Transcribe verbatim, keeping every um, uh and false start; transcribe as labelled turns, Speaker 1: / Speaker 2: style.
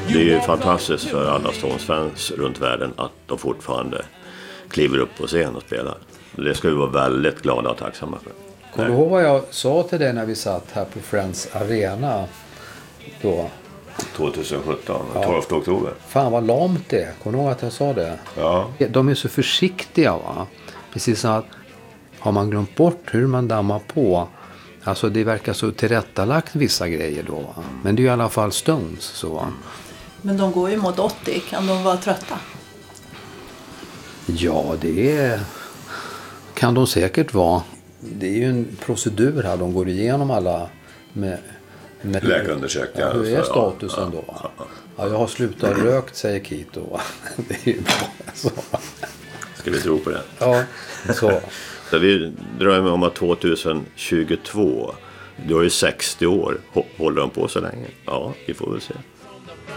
Speaker 1: det är ju fantastiskt för alla Stones-fans runt världen att de fortfarande kliver upp på scen och spelar. Det ska vi vara väldigt glada och tacksamma för.
Speaker 2: Kommer du ihåg vad jag sa till dig när vi satt här på Friends Arena då?
Speaker 1: tjugohundrasjutton, tolfte oktober.
Speaker 2: Fan vad lamt det är. Kommer du ihåg att jag sa det?
Speaker 1: Ja.
Speaker 2: De är så försiktiga, va? Precis som att har man glömt bort hur man dammar på. Alltså det verkar så tillrättalagt vissa grejer då, va? Men det är ju i alla fall Stones så, va?
Speaker 3: Men de går ju mot åttio. Kan de vara trötta?
Speaker 2: Ja, det är, kan de säkert vara. Det är ju en procedur här. De går igenom alla med, med
Speaker 1: läkarundersökningar.
Speaker 2: Ja, hur är statusen
Speaker 1: ja,
Speaker 2: då?
Speaker 1: Ja, ja.
Speaker 2: Ja, jag har slutat rökt, säger Kito. Det är ju bra. Så.
Speaker 1: Ska vi tro på det?
Speaker 2: Ja, så.
Speaker 1: Så vi drömmer om att tjugohundratjugotvå, då är ju sextio år, håller de på så länge? Ja, vi får väl se.